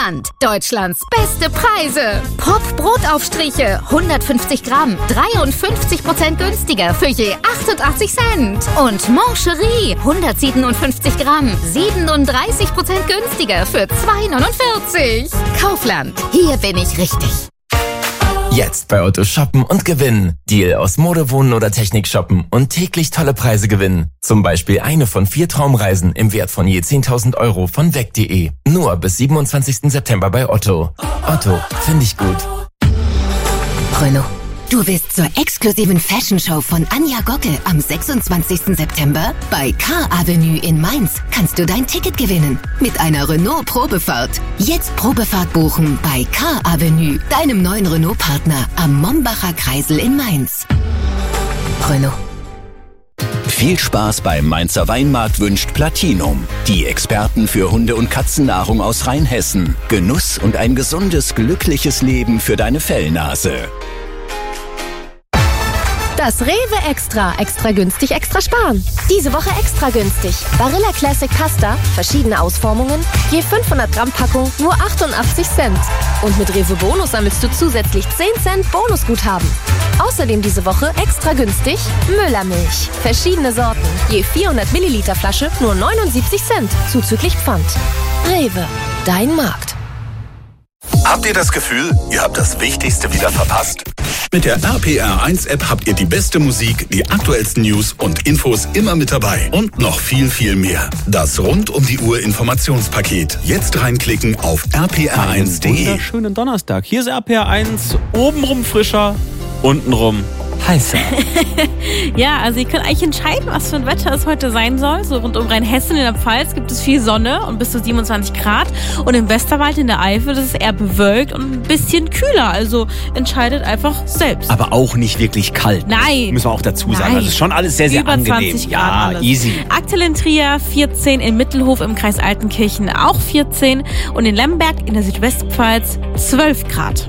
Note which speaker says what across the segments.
Speaker 1: Kaufland. Deutschlands beste Preise. Pop Brotaufstriche 150 Gramm 53% günstiger für je 88 Cent. Und Mancherie 157 Gramm 37% günstiger für 2,49. Kaufland. Hier bin ich richtig.
Speaker 2: Jetzt bei Otto shoppen und gewinnen. Deal aus Mode, Wohnen oder Technik shoppen und täglich tolle Preise gewinnen. Zum Beispiel eine von 4 Traumreisen im Wert von je 10.000 Euro von weg.de. Nur bis 27. September bei Otto. Otto, finde ich gut.
Speaker 3: Renault. Du willst zur exklusiven Fashion Show von Anja Gocke am 26. September? Bei Car Avenue in Mainz kannst du dein Ticket gewinnen mit einer Renault Probefahrt. Jetzt Probefahrt buchen bei Car Avenue, deinem neuen Renault-Partner am Mombacher Kreisel in Mainz. Renault.
Speaker 4: Viel Spaß beim Mainzer Weinmarkt wünscht Platinum. Die Experten für Hunde- und Katzennahrung aus Rheinhessen. Genuss und ein gesundes, glückliches Leben für deine Fellnase.
Speaker 5: Das Rewe Extra. Extra günstig, extra sparen. Diese Woche extra günstig. Barilla Classic Pasta, verschiedene Ausformungen, je 500 Gramm Packung, nur 88 Cent. Und mit Rewe Bonus sammelst du zusätzlich 10 Cent Bonusguthaben. Außerdem diese Woche extra günstig Müllermilch. Verschiedene Sorten, je 400 Milliliter Flasche, nur 79 Cent, zuzüglich Pfand. Rewe, dein Markt.
Speaker 6: Habt ihr das Gefühl, ihr habt das Wichtigste wieder verpasst?
Speaker 7: Mit der RPR1-App habt ihr die beste Musik, die aktuellsten News und Infos immer mit dabei. Und noch viel, viel mehr. Das Rund-um-die-Uhr-Informationspaket. Jetzt reinklicken auf rpr1.de.
Speaker 8: Wunderschönen Donnerstag. Hier ist RPR1, obenrum frischer, untenrum heißer.
Speaker 9: Ja, also ihr könnt eigentlich entscheiden, was für ein Wetter es heute sein soll. So rund um Rheinhessen in der Pfalz gibt es viel Sonne und bis zu 27 Grad. Und im Westerwald in der Eifel ist es eher bewölkt und ein bisschen kühler. Also entscheidet einfach selbst.
Speaker 8: Aber auch nicht wirklich kalt.
Speaker 9: Nein.
Speaker 8: Müssen wir auch dazu sagen. Also ist schon alles sehr, sehr
Speaker 9: über
Speaker 8: angenehm.
Speaker 9: 20 Grad
Speaker 8: ja,
Speaker 9: alles.
Speaker 8: Easy.
Speaker 9: Aktuell in Trier 14, in Mittelhof im Kreis Altenkirchen auch 14 und in Lemberg in der Südwestpfalz 12 Grad.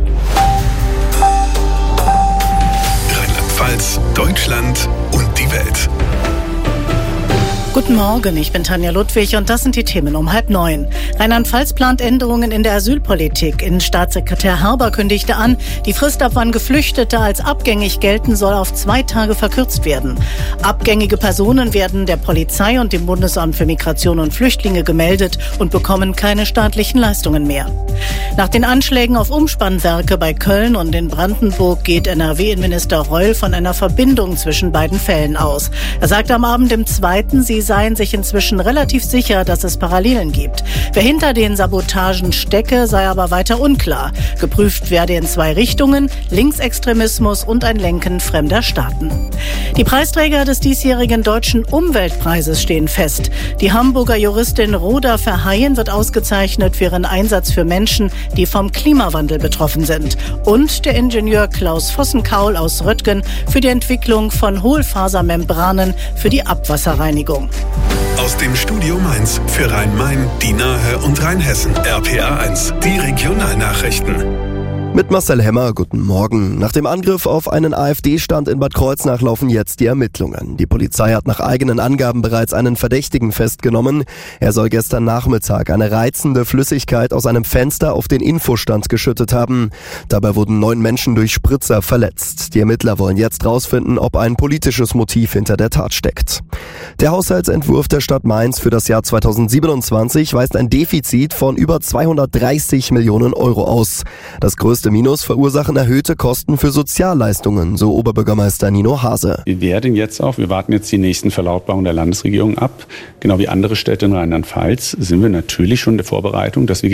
Speaker 7: Rheinland-Pfalz, Deutschland und die Welt.
Speaker 10: Guten Morgen, ich bin Tanja Ludwig und das sind die Themen um 8:30. Rheinland-Pfalz plant Änderungen in der Asylpolitik. Innenstaatssekretär Harber kündigte an, die Frist, ab wann Geflüchtete als abgängig gelten, soll auf 2 Tage verkürzt werden. Abgängige Personen werden der Polizei und dem Bundesamt für Migration und Flüchtlinge gemeldet und bekommen keine staatlichen Leistungen mehr. Nach den Anschlägen auf Umspannwerke bei Köln und in Brandenburg geht NRW-Innenminister Reul von einer Verbindung zwischen beiden Fällen aus. Er sagte am Abend im 2., sie seien sich inzwischen relativ sicher, dass es Parallelen gibt. Wer hinter den Sabotagen stecke, sei aber weiter unklar. Geprüft werde in 2 Richtungen, Linksextremismus und ein Lenken fremder Staaten. Die Preisträger des diesjährigen Deutschen Umweltpreises stehen fest. Die Hamburger Juristin Rhoda Verheyen wird ausgezeichnet für ihren Einsatz für Menschen, die vom Klimawandel betroffen sind. Und der Ingenieur Klaus Vossenkaul aus Röttgen für die Entwicklung von Hohlfasermembranen für die Abwasserreinigung.
Speaker 7: Aus dem Studio Mainz für Rhein-Main, die Nahe und Rheinhessen. RPR1, die Regionalnachrichten.
Speaker 11: Mit Marcel Hemmer, guten Morgen. Nach dem Angriff auf einen AfD-Stand in Bad Kreuznach laufen jetzt die Ermittlungen. Die Polizei hat nach eigenen Angaben bereits einen Verdächtigen festgenommen. Er soll gestern Nachmittag eine reizende Flüssigkeit aus einem Fenster auf den Infostand geschüttet haben. Dabei wurden 9 Menschen durch Spritzer verletzt. Die Ermittler wollen jetzt rausfinden, ob ein politisches Motiv hinter der Tat steckt. Der Haushaltsentwurf der Stadt Mainz für das Jahr 2027 weist ein Defizit von über 230 Millionen Euro aus. Das größte Minus verursachen erhöhte Kosten für Sozialleistungen, so Oberbürgermeister Nino Hase.
Speaker 12: Wir warten jetzt die nächsten Verlautbarungen der Landesregierung ab. Genau wie andere Städte in Rheinland-Pfalz sind wir natürlich schon in der Vorbereitung, dass wir